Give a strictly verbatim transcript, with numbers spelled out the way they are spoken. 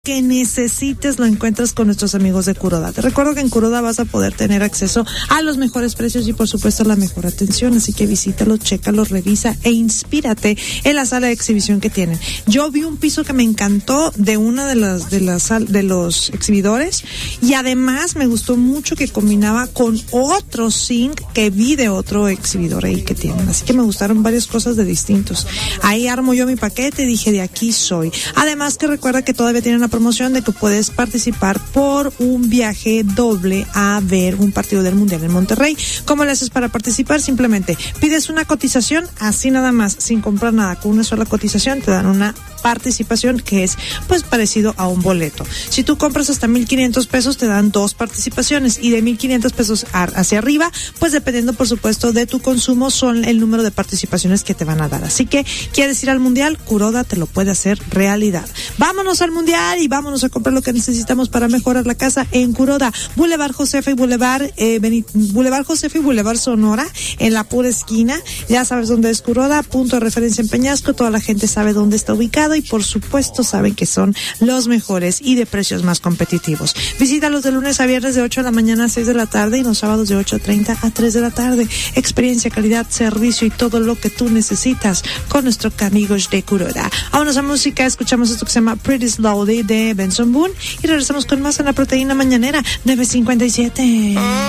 que necesites lo encuentras con nuestros amigos de Kuroda. Te recuerdo que en Kuroda vas a poder tener acceso a los mejores precios y por supuesto la mejor atención, así que visítalo, chécalo, revisa e inspírate en la sala de exhibición que tienen. Yo vi un piso que me encantó de una de las de las de los exhibidores y además me gustó mucho que combinaba con otro zinc que vi de otro exhibidor ahí que tienen, así que me gustaron varias cosas de distintos. Ahí armo yo mi paquete y dije, de aquí soy. Además que recuerda que todavía tienen la promoción de que puedes participar por un viaje doble a ver un partido del Mundial en Monterrey. ¿Cómo le haces para participar? Simplemente pides una cotización, así nada más, sin comprar nada, con una sola cotización te dan una participación que es pues parecido a un boleto. Si tú compras hasta mil quinientos pesos te dan dos participaciones y de mil quinientos pesos hacia arriba, pues dependiendo por supuesto de tu consumo son el número de participaciones que te van a dar. Así que quieres ir al Mundial, Kuroda te lo puede hacer realidad. Vámonos al Mundial y vámonos a comprar lo que necesitamos para mejorar la casa en Kuroda. Boulevard Josefa y Boulevard eh, Benit- Boulevard Josefa y Boulevard Sonora en la pura esquina. Ya sabes dónde es Kuroda, punto de referencia en Peñasco. Toda la gente sabe dónde está ubicado y por supuesto saben que son los mejores y de precios más competitivos. Visítalos de lunes a viernes de ocho de la mañana a seis de la tarde y los sábados de ocho treinta a tres de la tarde. Experiencia, calidad, servicio y todo lo que tú necesitas con nuestros amigos de Kuroda. Vámonos a música, escuchamos esto que se llama Pretty Slowly de Benson Boone y regresamos con más en la proteína mañanera nueve cincuenta y siete.